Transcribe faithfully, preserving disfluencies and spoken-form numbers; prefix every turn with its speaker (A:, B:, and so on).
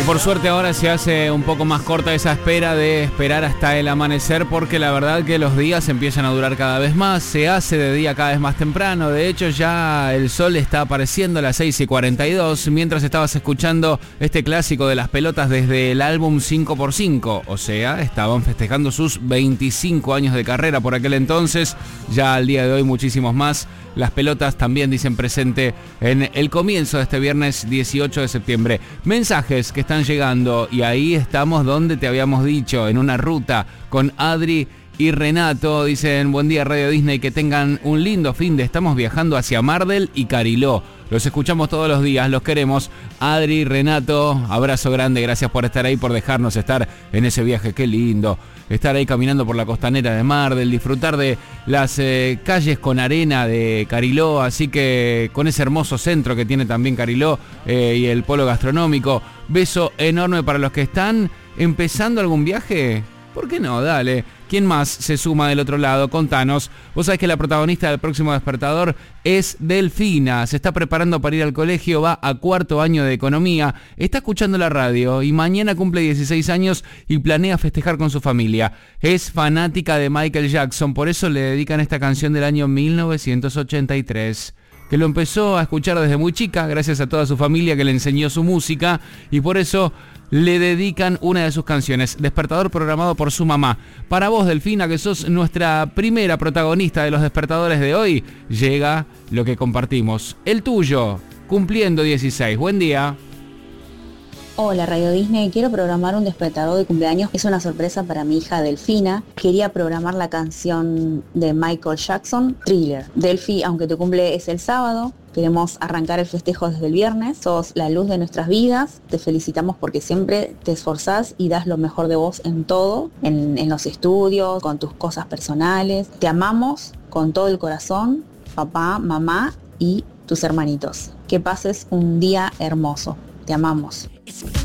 A: por suerte ahora se hace un poco más corta esa espera de esperar hasta el amanecer, porque la verdad que los días empiezan a durar cada vez más, se hace de día cada vez más temprano. De hecho ya el sol está apareciendo a las seis y cuarenta y dos, mientras estabas escuchando este clásico de las pelotas desde el álbum cinco por cinco, o sea, estaban festejando sus veinticinco años de carrera por aquel entonces, ya al día de hoy muchísimos más. Las pelotas también dicen presente en el comienzo de este viernes dieciocho de septiembre. Mensajes que están llegando y ahí estamos donde te habíamos dicho, en una ruta con Adri y Renato. Dicen: buen día Radio Disney, que tengan un lindo fin de. Estamos viajando hacia Mardel y Cariló. Los escuchamos todos los días, los queremos. Adri, Renato, abrazo grande, gracias por estar ahí, por dejarnos estar en ese viaje, qué lindo. Estar ahí caminando por la costanera de Mardel, disfrutar de las eh, calles con arena de Cariló, así que con ese hermoso centro que tiene también Cariló eh, y el polo gastronómico. Beso enorme para los que están empezando algún viaje. ¿Por qué no? Dale. ¿Quién más se suma del otro lado? Contanos. Vos sabés que la protagonista del próximo despertador es Delfina. Se está preparando para ir al colegio, va a cuarto año de economía, está escuchando la radio y mañana cumple dieciséis años y planea festejar con su familia. Es fanática de Michael Jackson, por eso le dedican esta canción del año mil novecientos ochenta y tres. Que lo empezó a escuchar desde muy chica, gracias a toda su familia que le enseñó su música, y por eso le dedican una de sus canciones, Despertador, programado por su mamá. Para vos, Delfina, que sos nuestra primera protagonista de los despertadores de hoy, llega lo que compartimos. El tuyo, cumpliendo dieciséis. Buen día.
B: Hola Radio Disney, quiero programar un despertador de cumpleaños. Es una sorpresa para mi hija Delfina. Quería programar la canción de Michael Jackson, Thriller. Delfi, aunque tu cumple es el sábado, queremos arrancar el festejo desde el viernes. Sos la luz de nuestras vidas. Te felicitamos porque siempre te esforzás y das lo mejor de vos en todo, en, en los estudios, con tus cosas personales. Te amamos con todo el corazón, papá, mamá y tus hermanitos. Que pases un día hermoso. Te amamos.